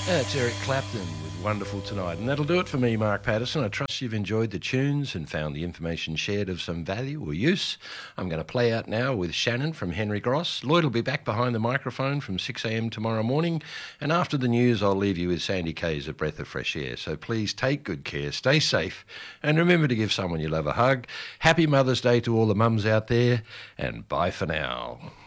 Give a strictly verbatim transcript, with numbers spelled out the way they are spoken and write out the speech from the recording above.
That's Eric Clapton with Wonderful Tonight. And that'll do it for me, Mark Patterson. I trust you've enjoyed the tunes and found the information shared of some value or use. I'm going to play out now with Shannon from Henry Gross. Lloyd will be back behind the microphone from six a.m. tomorrow morning. And after the news, I'll leave you with Sandy Kay's A Breath of Fresh Air. So please take good care, stay safe, and remember to give someone you love a hug. Happy Mother's Day to all the mums out there, and bye for now.